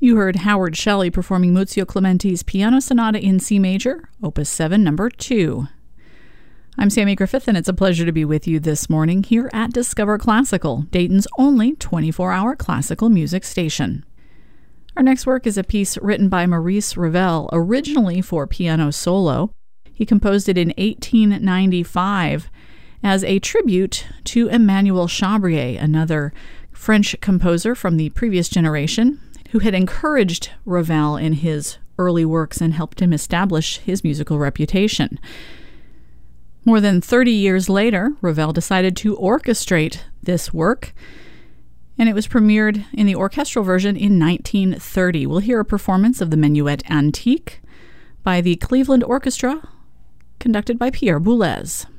You heard Howard Shelley performing Muzio Clementi's Piano Sonata in C Major, Opus 7, Number 2. I'm Sammy Griffith, and it's a pleasure to be with you this morning here at Discover Classical, Dayton's only 24-hour classical music station. Our next work is a piece written by Maurice Ravel, originally for piano solo. He composed it in 1895 as a tribute to Emmanuel Chabrier, another French composer from the previous generation, who had encouraged Ravel in his early works and helped him establish his musical reputation. More than 30 years later, Ravel decided to orchestrate this work, and it was premiered in the orchestral version in 1930. We'll hear a performance of the Minuet Antique by the Cleveland Orchestra, conducted by Pierre Boulez.